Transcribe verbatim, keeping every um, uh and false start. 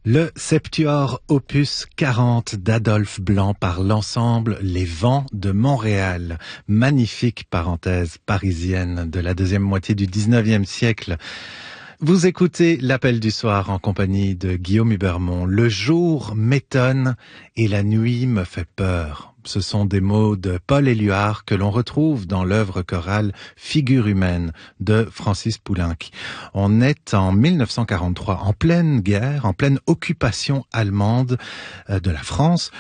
Le Septuor opus quarante d'Adolphe Blanc par l'ensemble Les Vents de Montréal. Magnifique parenthèse parisienne de la deuxième moitié du dix-neuvième siècle. Vous écoutez l'Appel du soir en compagnie de Guillaume Hubermont. Le jour m'étonne et la nuit me fait peur. Ce sont des mots de Paul Éluard que l'on retrouve dans l'œuvre chorale Figure humaine de Francis Poulenc. On est en mille neuf cent quarante-trois, en pleine guerre, en pleine occupation allemande de la France.